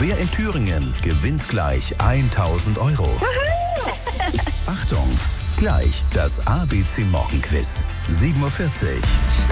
Wer in Thüringen gewinnt gleich 1.000 Euro? Achtung, gleich das ABC Morgenquiz. 7:40 Uhr.